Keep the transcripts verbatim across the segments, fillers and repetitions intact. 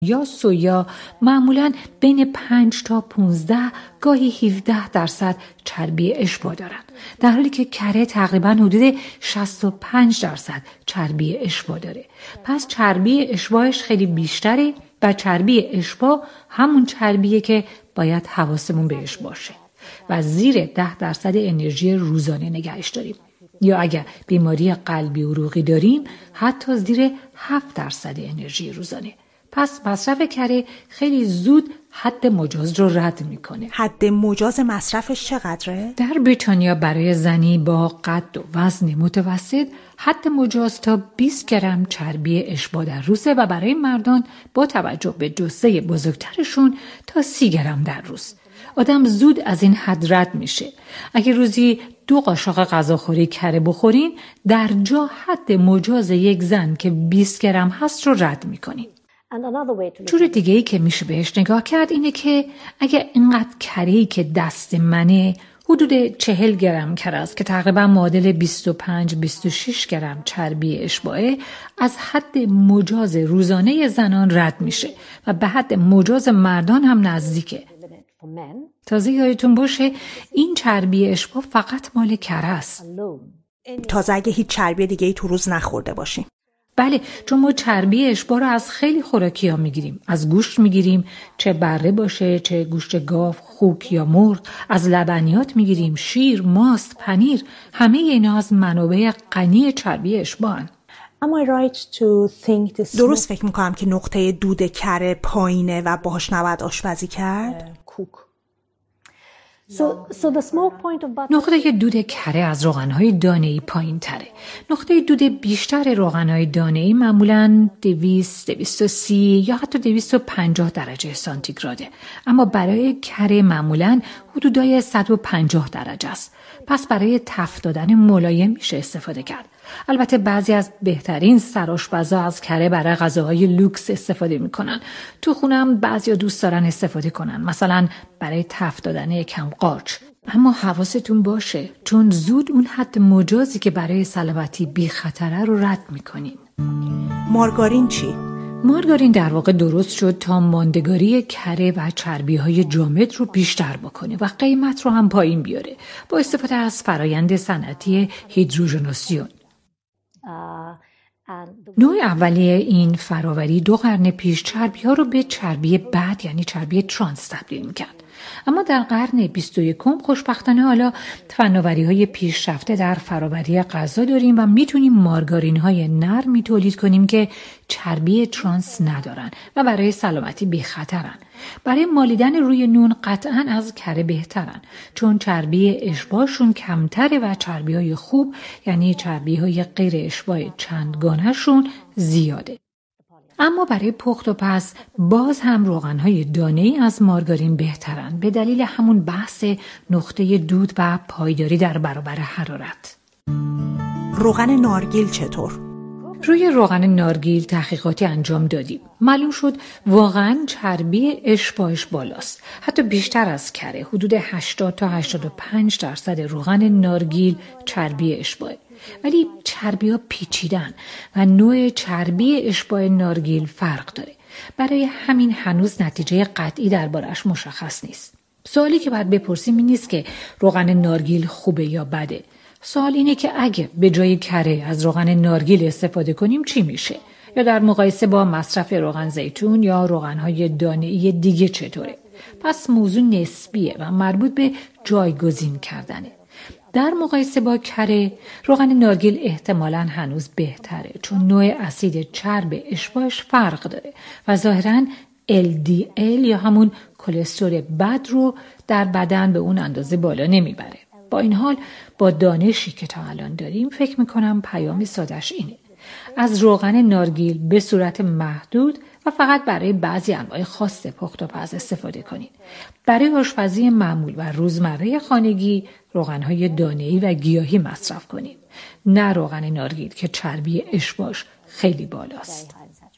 یا سویا معمولاً بین پنج تا پانزده گاهی هفده درصد چربی اشباع دارند، در حالی که کره تقریباً حدود شصت و پنج درصد چربی اشباع داره. پس چربی اشباعش خیلی بیشتره و چربی اشباع همون چربیه که باید حواسمون بهش باشه و زیر ده درصد انرژی روزانه نگهش داریم. یا اگر بیماری قلبی عروقی داریم حتی زیر هفت درصد انرژی روزانه. پس مصرف کره خیلی زود حد مجاز رو رد میکنه. حد مجاز مصرفش چقدره؟ در بریتانیا برای زنی با قد و وزن متوسط حد مجاز تا بیست گرم چربی اشباع در روزه و برای مردان با توجه به جثه بزرگترشون تا سی گرم در روز. آدم زود از این حد رد میشه. اگه روزی دو قاشق غذاخوری کره بخورین، در جا حد مجاز یک زن که بیست گرم هست رو رد میکنین. جور دیگه ای که میشه بهش نگاه کرد اینه که اگه اینقدر کره‌ای که دست منه حدود چهل گرم کره است که تقریبا معادل بیست و پنج بیست و شش گرم چربی اشباعه، از حد مجاز روزانه زنان رد میشه و به حد مجاز مردان هم نزدیکه. تازه یادتون باشه این چربی اشباع فقط مال کره است. تازه اگه هیچ چربی دیگه ای تو روز نخورده باشیم. بله، چون ما چربی اشباع رو از خیلی خوراکی ها میگیریم. از گوشت میگیریم، چه بره باشه، چه گوشت گاو، خوک یا مرغ. از لبنیات میگیریم، شیر، ماست، پنیر. همه اینا از منابع غنی چربی اشباعن. درست فکر میکنم که نقطه دود کره پایینه و باهاش نباید آشپزی کرد؟ نقطه دود کره از روغنهای دانه‌ای پایین تره. نقطه دود بیشتر روغنهای دانه‌ای معمولاً دویست، دویست و سی یا حتی دویست و پنجاه درجه سانتیگراده. اما برای کره معمولاً حدودای صد و پنجاه درجه است. پس برای تفت دادن ملایم میشه استفاده کرد. البته بعضی از بهترین سرآشپزا از کره برای غذاهای لوکس استفاده میکنن. تو خونم بعضیا دوست دارن استفاده کنن، مثلا برای تفت دادن کم قارچ. اما حواستون باشه چون زود اون حد مجازی که برای سلامتی بی خطره رو رد میکنین. مارگارین چی؟ مارگارین در واقع درست شد تا ماندگاری کره و چربی‌های جامد رو بیشتر بکنه و قیمت رو هم پایین بیاره با استفاده از فرایند صنعتی هیدروژناسیون. نوع اولیه این فراوری دو قرن پیش چربی‌ها رو به چربی بد یعنی چربی ترانس تبدیل می‌کرد. اما در قرن بیست و یکم خوشبختانه حالا فناوری‌های پیشرفته در فراوری غذا داریم و میتونیم مارگارین‌های نرمی تولید کنیم که چربی ترانس ندارن و برای سلامتی بی خطرن. برای مالیدن روی نون قطعاً از کره بهترن چون چربی اشباعشون کمتره و چربی‌های خوب یعنی چربی‌های غیر اشباع چندگانه‌شون زیاده. اما برای پخت و پز باز هم روغنهای دانه‌ای از مارگارین بهترن به دلیل همون بحث نقطه دود و پایداری در برابر حرارت. روغن نارگیل چطور؟ روی روغن نارگیل تحقیقاتی انجام دادیم. معلوم شد واقعاً چربی اشباعش بالاست. حتی بیشتر از کره، حدود هشتاد تا هشتاد و پنج درصد روغن نارگیل چربی اشباعه. ولی چربی ها پیچیدن و نوع چربی اشباع نارگیل فرق داره. برای همین هنوز نتیجه قطعی دربارش مشخص نیست. سوالی که باید بپرسیم این نیست که روغن نارگیل خوبه یا بده. سوال اینه که اگه به جای کره از روغن نارگیل استفاده کنیم چی میشه؟ یا در مقایسه با مصرف روغن زیتون یا روغنهای دانه‌ای دیگه چطوره؟ پس موضوع نسبیه و مربوط به جایگزین کردنه. در مقایسه با کره، روغن نارگیل احتمالاً هنوز بهتره چون نوع اسید چرب اشباعش فرق داره و ظاهراً ال دی ال یا همون کلسترول بد رو در بدن به اون اندازه بالا نمیبره. با این حال با دانشی که تا الان داریم فکر میکنم پیام سادش اینه: از روغن نارگیل به صورت محدود و فقط برای بعضی انواع خاص پخت و پز استفاده کنید. برای آشپزی معمول و روزمره خانگی روغن‌های دانه‌ای و گیاهی مصرف کنید، نه روغن نارگیل که چربی اشباعش خیلی بالاست.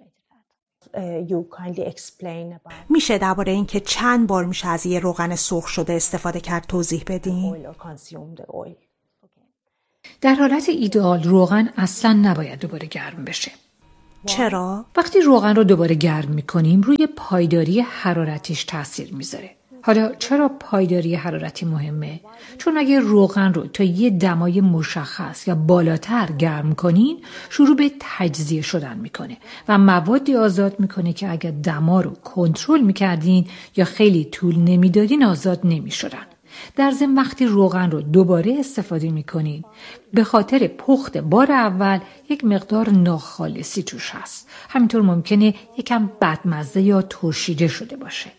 میشه درباره این که چند بار میشه از یه روغن سرخ شده استفاده کرد توضیح بدین؟ در حالت ایدئال روغن اصلا نباید دوباره گرم بشه. چرا؟ وقتی روغن رو دوباره گرم میکنیم روی پایداری حرارتیش تاثیر میذاره. حالا چرا پایداری حرارتی مهمه؟ چون اگه روغن رو تا یه دمای مشخص یا بالاتر گرم کنین شروع به تجزیه شدن میکنه و موادی آزاد میکنه که اگه دما رو کنترل میکردین یا خیلی طول نمیدادین آزاد نمیشدن. در ضمن وقتی روغن رو دوباره استفاده میکنین به خاطر پخت بار اول یک مقدار ناخالصی توش هست. همینطور ممکنه یکم بدمزه یا ترشیده شده باشه.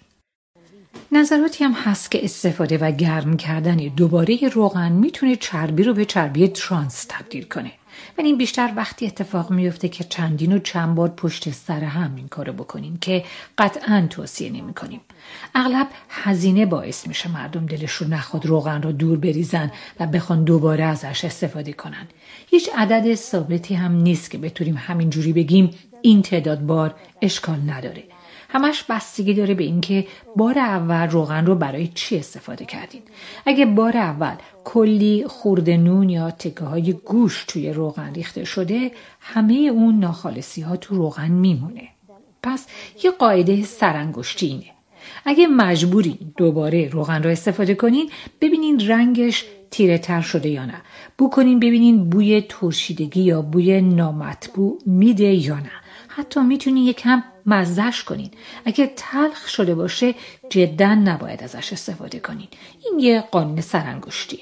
نظراتی هم هست که استفاده و گرم کردن دوباره روغن میتونه چربی رو به چربی ترانس تبدیل کنه. ولی این بیشتر وقتی اتفاق میفته که چندین و چند بار پشت سر هم این کارو بکنیم که قطعاً توصیه نمی کنیم. اغلب هزینه باعث میشه مردم دلشون نخواد روغن رو دور بریزن و بخوان دوباره ازش استفاده کنن. هیچ عدد ثابتی هم نیست که بتونیم همینجوری بگیم این تعداد بار اشکال نداره. همش بستگی داره به اینکه بار اول روغن رو برای چی استفاده کردین. اگه بار اول کلی خورده نون یا تکه های گوشت توی روغن ریخته شده، همه اون ناخالصی ها تو روغن میمونه. پس یه قاعده سرانگشتی اینه. اگه مجبورین دوباره روغن رو استفاده کنین، ببینین رنگش تیره تر شده یا نه. بو کنین ببینین بوی ترشیدگی یا بوی نامطبوع میده یا نه. حتی میتونین یکم مزهش کنین. اگه تلخ شده باشه جدا نباید ازش استفاده کنین. این یه قانون سرانگشتیه.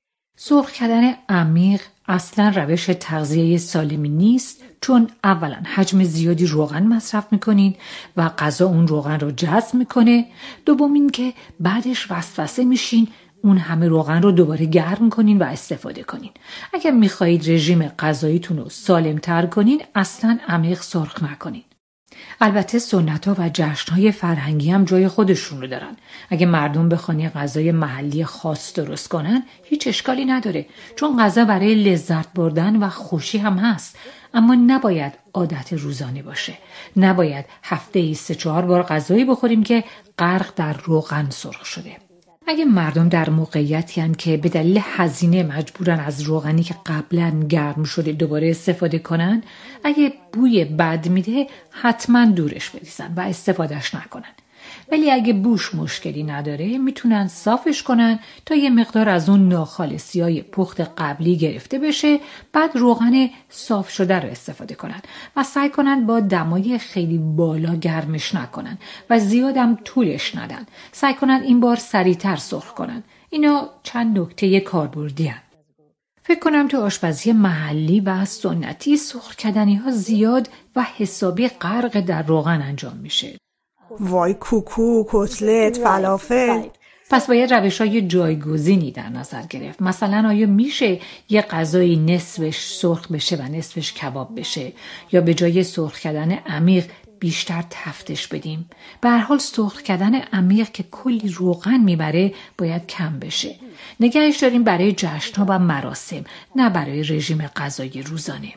سرخ کردن عمیق اصلا روش تغذیه سالمی نیست، چون اولا حجم زیادی روغن مصرف میکنین و غذا اون روغن رو جذب میکنه. دوم این که بعدش وسوسه میشین اون همه روغن رو دوباره گرم کنین و استفاده کنین. اگر میخواهید رژیم غذاییتون رو سالمتر کنین اصلا عمیق سرخ نکنین. البته سنت‌ها و جشن‌های فرهنگی هم جای خودشون رو دارن. اگه مردم بخوان غذای محلی خاص درست کنن هیچ اشکالی نداره، چون غذا برای لذت بردن و خوشی هم هست. اما نباید عادت روزانه باشه. نباید هفته‌ای سه چهار بار غذایی بخوریم که غرق در روغن سرخ شده. اگه مردم در موقعیتی هستند که به دلیل هزینه مجبورن از روغنی که قبلا گرم شده دوباره استفاده کنن، اگه بوی بد میده حتما دورش بریزن و استفادهش نکنن. ولی اگه بوش مشکلی نداره میتونن صافش کنن تا یه مقدار از اون ناخالصی‌های پخت قبلی گرفته بشه، بعد روغن صاف شده رو استفاده کنن و سعی کنن با دمای خیلی بالا گرمش نکنن و زیادم طولش ندن. سعی کنن این بار سریعتر سرخ کنن. اینا چند نکته کاربردی هستند. فکر کنم تو آشپزی محلی و سنتی سرخ کردنی ها زیاد و حسابی غرق در روغن انجام میشه. وای کوکو، کتلت، فلافل. پس باید روش‌های جایگزینی در نظر گرفت. مثلا آیا میشه یه غذایی نصفش سرخ بشه و نصفش کباب بشه، یا به جای سرخ کردن عمیق بیشتر تفتش بدیم؟ به هر حال سرخ کردن عمیق که کلی روغن میبره باید کم بشه. نگهش داریم برای جشن‌ها و مراسم، نه برای رژیم غذایی روزانه.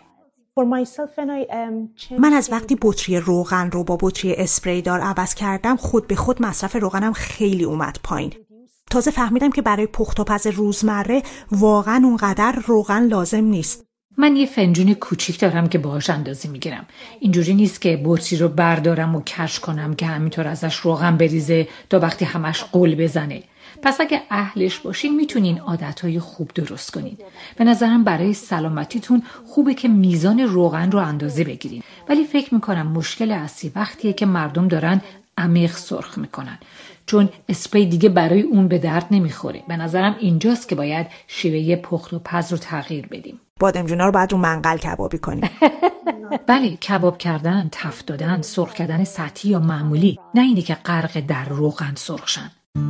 من از وقتی بطری روغن رو با بطری اسپری دار عوض کردم خود به خود مصرف روغنم خیلی اومد پایین. تازه فهمیدم که برای پخت و پز روزمره واقعا اونقدر روغن لازم نیست. من یه فنجون کوچیک دارم که باهاش اندازی میگیرم. اینجوری نیست که بطری رو بردارم و کش کنم که همینطور ازش روغن بریزه تا وقتی همش قل بزنه. پس اگه اهلش باشین میتونین عادتهای خوب درست کنین. به نظرم برای سلامتیتون خوبه که میزان روغن رو اندازه بگیرین. ولی فکر میکنم مشکل اصلی وقتیه که مردم دارن عمیق سرخ میکنن، چون اسپری دیگه برای اون به درد نمیخوره. به نظرم اینجاست که باید شیوه پخت و پز رو تغییر بدیم. بادمجونا رو باید رو منقل کبابی کنیم. بله، کباب کردن، تفت دادن، سرخ کردن سطحی یا معمولی، نه اینی که غرق در روغن سرخشن.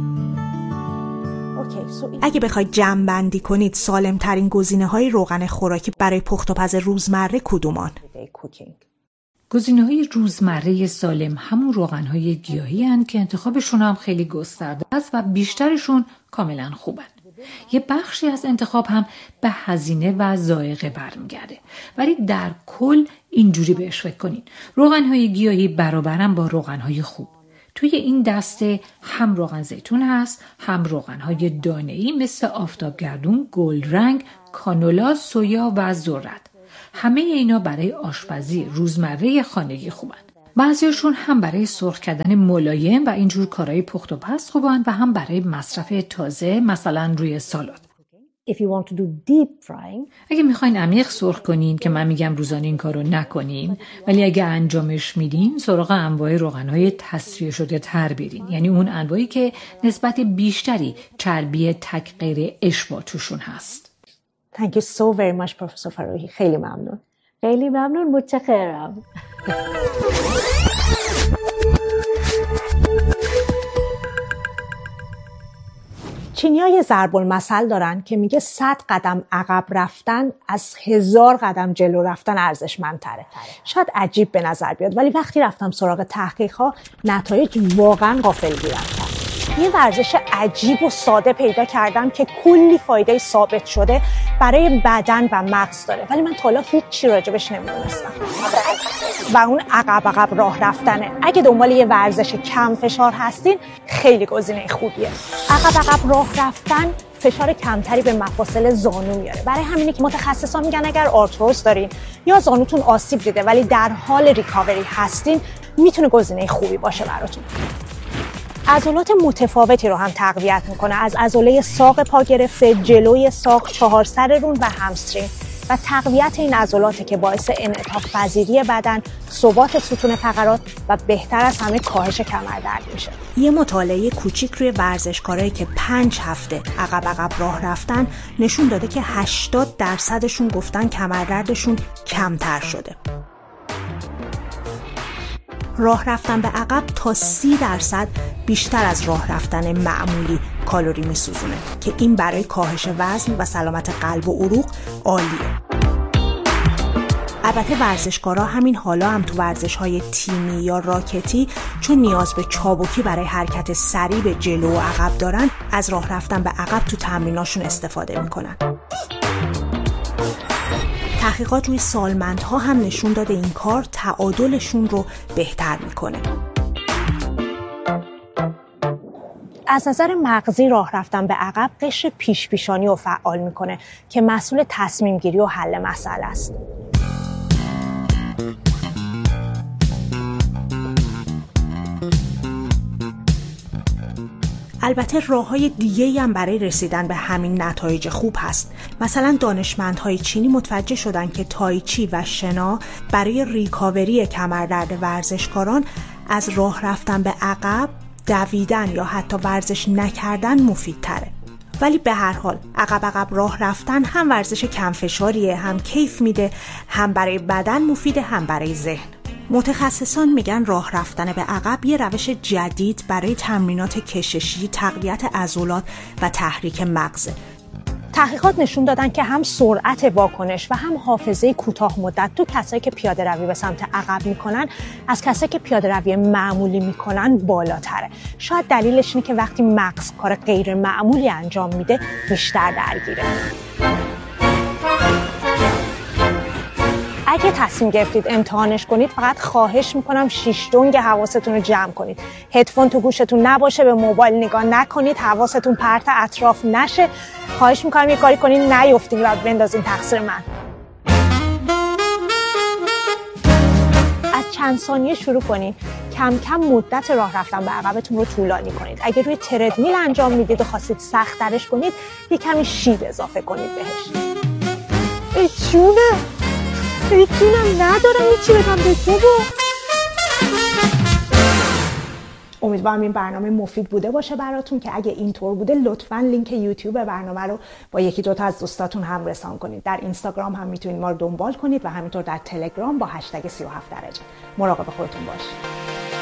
اگه بخواید جمع بندی کنید سالم ترین گزینه های روغن خوراکی برای پخت و پز روزمره کدومان؟ گزینه های روزمره سالم همون روغن های گیاهی هستند که انتخابشون هم خیلی گسترده است و بیشترشون کاملا خوبن. یه بخشی از انتخاب هم به هزینه و ذائقه برمیگرده، ولی در کل اینجوری بهش فکر کنین: روغن های گیاهی برابرن با روغن های خوب. توی این دسته هم روغن زیتون هست، هم روغن‌های دانه‌ای مثل آفتابگردون، گلدرنگ، کانولا، سویا و ذرت. همه اینا برای آشپزی روزمره خانگی خوبن. بعضیشون هم برای سرخ کردن ملایم و اینجور کارهای پخت و پز خوبن و هم برای مصرف تازه، مثلا روی سالاد. If you want to do deep frying, اگه میخواین عمیق سرخ کنین که من میگم روزانه این کارو نکنین، ولی اگه انجامش میدین سراغ انواع روغنهای تصفیه شده تر برین، یعنی اون انواعی که نسبت بیشتری چربی تک غیر اشباع توشون هست. Thank you so very much پروفسور فراحی. خیلی ممنون. خیلی ممنون. متشکرم. چینی‌ها یه ضرب المثل دارن که میگه صد قدم عقب رفتن از هزار قدم جلو رفتن ارزشمندتره. شاید عجیب به نظر بیاد ولی وقتی رفتم سراغ تحقیق‌ها نتایج واقعاً غافلگیرم کرد. یه ورزش عجیب و ساده پیدا کردم که کلی فایده ثابت شده برای بدن و مغز داره، ولی من تا حالا هیچ چی راجبش نمی‌دونستم. و اون عقب عقب راه رفتنه. اگه دنبال یه ورزش کم فشار هستین خیلی گزینه خوبیه. عقب عقب راه رفتن فشار کمتری به مفاصل زانو میاره. برای همینه که متخصصان میگن اگر آرتروز دارین یا زانوتون آسیب دیده ولی در حال ریکاوری هستین میتونه گزینه خوبی باشه براتون. عضلات متفاوتی رو هم تقویت میکنه، از عضله ساق پا گرفته، جلوی ساق، چهار سر رون و همسترینگ، و تقویت این عضلاته که باعث انعطاف پذیری بدن، ثبات ستون فقرات و بهتر از همه کاهش کمردرد میشه. یه مطالعه کوچیک روی ورزشکارایی که پنج هفته عقب عقب راه رفتن نشون داده که هشتاد درصدشون گفتن کمردردشون کمتر شده. راه رفتن به عقب تا سی درصد بیشتر از راه رفتن معمولی کالری میسوزونه که این برای کاهش وزن و سلامت قلب و عروق عالیه. البته ورزشکارا همین حالا هم تو ورزش‌های تیمی یا راکتی چون نیاز به چابکی برای حرکت سریع به جلو و عقب دارن، از راه رفتن به عقب تو تمریناشون استفاده میکنن. تحقیقات روی سالمندها هم نشون داده این کار تعادلشون رو بهتر میکنه. از نظر مغزی راه رفتن به عقب قشر پیش پیشانی رو فعال میکنه که مسئول تصمیم گیری و حل مسئله است. البته راه‌های دیگه‌ای هم برای رسیدن به همین نتایج خوب هست. مثلا دانشمندهای چینی متوجه شدن که تایچی و شنا برای ریکاوری کمردرد ورزشکاران از راه رفتن به عقب، دویدن یا حتی ورزش نکردن مفیدتره. ولی به هر حال عقب عقب راه رفتن هم ورزش کمفشاریه، هم کیف میده، هم برای بدن مفیده، هم برای ذهن. متخصصان میگن راه رفتن به عقب یه روش جدید برای تمرینات کششی، تقویت عضلات و تحریک مغزه. تحقیقات نشون دادن که هم سرعت واکنش و هم حافظه کوتاه مدت تو کسایی که پیاده روی به سمت عقب میکنن از کسایی که پیاده روی معمولی میکنن بالاتره. شاید دلیلش اینه که وقتی مغز کار غیر معمولی انجام میده بیشتر درگیره. اگه تصمیم گرفتید امتحانش کنید فقط خواهش میکنم شیش دنگ حواستون رو جمع کنید. هدفون تو گوشتون نباشه، به موبایل نگاه نکنید، حواستون پرت اطراف نشه. خواهش میکنم یه کاری کنید نیفتین و بندازین تقصیر من. از چند ثانیه شروع کنید. کم کم مدت راه رفتن به عقبتون رو طولانی کنید. اگه روی تردمیل انجام میدید و خواستید سخت ترش کنید یه کمی شیب اضافه کنید بهش. ای چونه فکرینم ندارم یه چی بدم به تو. امیدوارم این برنامه مفید بوده باشه براتون که اگه اینطور بوده لطفاً لینک یوتیوب برنامه رو با یکی دوتا از دوستاتون هم رسان کنید. در اینستاگرام هم میتونید ما رو دنبال کنید و همینطور در تلگرام با هشتگ سی و هفت درجه. مراقب خودتون باشید.